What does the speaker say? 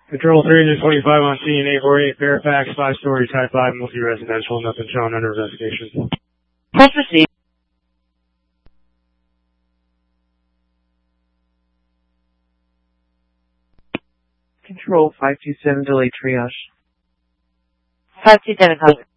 Control 325 on scene, 848 Fairfax, 5-story, type 5, multi-residential, nothing shown under investigation. Press receive. Control 527, delay triage. 527, code.